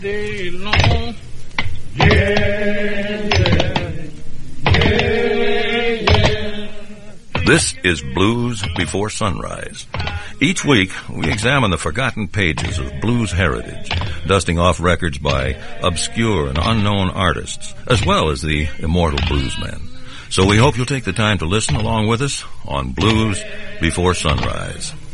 Day long. This is Blues Before Sunrise. Each week, we examine the forgotten pages of blues heritage, dusting off records by obscure and unknown artists, as well as the immortal bluesmen. So we hope you'll take the time to listen along with us on Blues Before Sunrise.